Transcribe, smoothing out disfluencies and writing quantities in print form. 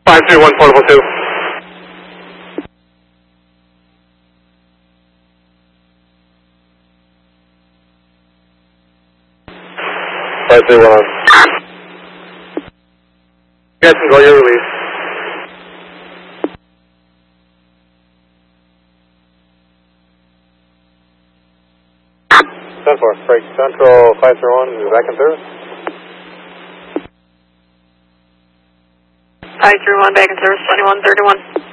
531 portable 2. Five three one. You guys can go your release. 10-4, Freight Central 531 is back in service. 531 back in service, 2131.